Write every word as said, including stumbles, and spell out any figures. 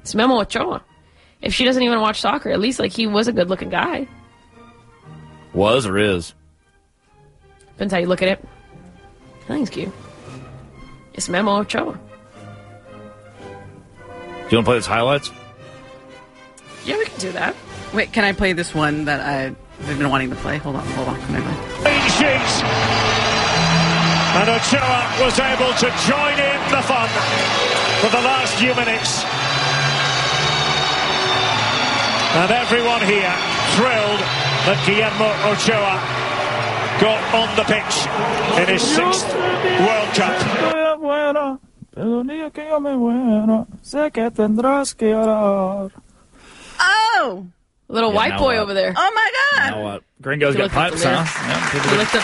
It's Memo Ochoa. If she doesn't even watch soccer, at least like he was a good-looking guy. Was or is? Depends how you look at it. I think it's cute. It's Memo Ochoa. Do you want to play his highlights? Yeah, we can do that. Wait, can I play this one that I've been wanting to play? Hold on, hold on. Come on. Clean sheet. And Ochoa was able to join in the fun for the last few minutes. And everyone here thrilled that Guillermo Ochoa got on the pitch in his sixth World Cup. Oh! Little Yeah, white now boy what? over there. Oh my God! Now what? Gringo's He got looked at pipes, the huh? lyrics. Yeah, He looked up